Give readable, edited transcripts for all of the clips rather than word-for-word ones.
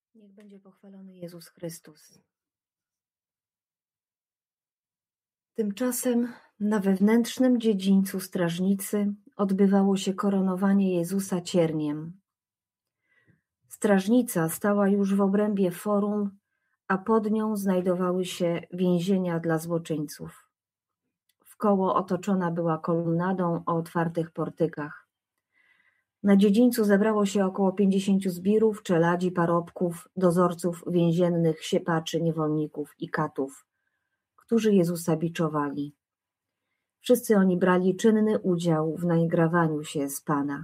Niech będzie pochwalony Jezus Chrystus. Tymczasem na wewnętrznym dziedzińcu strażnicy odbywało się koronowanie Jezusa cierniem. Strażnica stała już w obrębie forum, a pod nią znajdowały się więzienia dla złoczyńców. Wkoło otoczona była kolumnadą o otwartych portykach. Na dziedzińcu zebrało się około 50 zbirów, czeladzi, parobków, dozorców więziennych, siepaczy, niewolników i katów, którzy Jezusa biczowali. Wszyscy oni brali czynny udział w naigrawaniu się z Pana.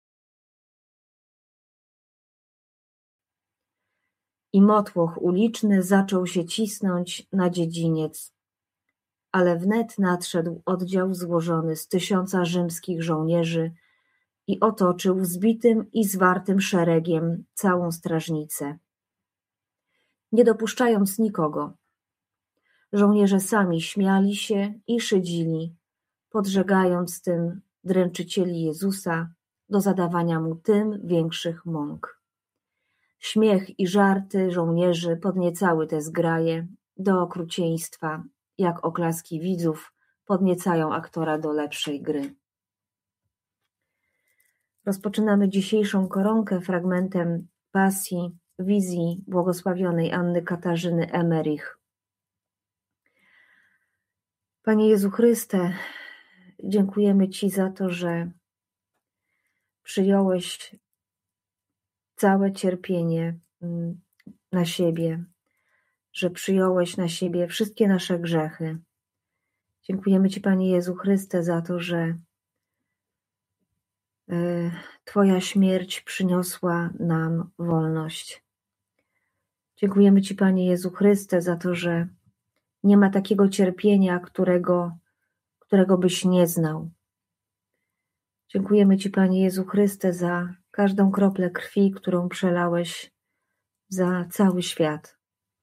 I motłoch uliczny zaczął się cisnąć na dziedziniec, ale wnet nadszedł oddział złożony z 1000 rzymskich żołnierzy i otoczył zbitym i zwartym szeregiem całą strażnicę, nie dopuszczając nikogo. Żołnierze sami śmiali się i szydzili, podżegając tym dręczycieli Jezusa do zadawania mu tym większych mąk. Śmiech i żarty żołnierzy podniecały te zgraje do okrucieństwa, jak oklaski widzów podniecają aktora do lepszej gry. Rozpoczynamy dzisiejszą koronkę fragmentem pasji, wizji błogosławionej Anny Katarzyny Emmerich. Panie Jezu Chryste, dziękujemy Ci za to, że przyjąłeś całe cierpienie na siebie, że przyjąłeś na siebie wszystkie nasze grzechy. Dziękujemy Ci, Panie Jezu Chryste, za to, że Twoja śmierć przyniosła nam wolność. Dziękujemy Ci, Panie Jezu Chryste, za to, że nie ma takiego cierpienia, którego byś nie znał. Dziękujemy Ci, Panie Jezu Chryste, za każdą kroplę krwi, którą przelałeś za cały świat.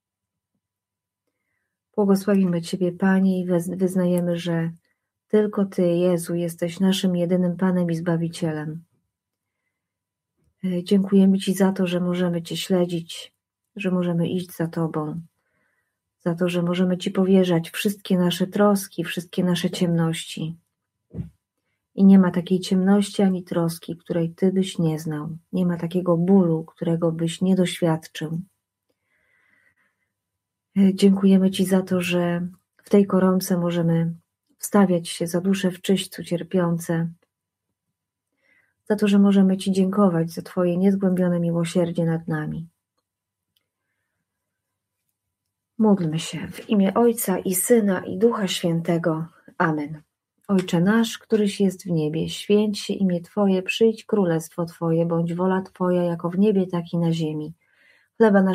Błogosławimy Ciebie, Panie, i wyznajemy, że tylko Ty, Jezu, jesteś naszym jedynym Panem i Zbawicielem. Dziękujemy Ci za to, że możemy Cię śledzić, że możemy iść za Tobą, za to, że możemy Ci powierzać wszystkie nasze troski, wszystkie nasze ciemności. I nie ma takiej ciemności ani troski, której Ty byś nie znał. Nie ma takiego bólu, którego byś nie doświadczył. Dziękujemy Ci za to, że w tej koronce możemy wstawiać się za dusze w czyśćcu cierpiące, za to, że możemy Ci dziękować za Twoje niezgłębione miłosierdzie nad nami. Módlmy się w imię Ojca i Syna i Ducha Świętego. Amen. Ojcze nasz, któryś jest w niebie, święć się imię Twoje, przyjdź królestwo Twoje, bądź wola Twoja jako w niebie, tak i na ziemi. Chleba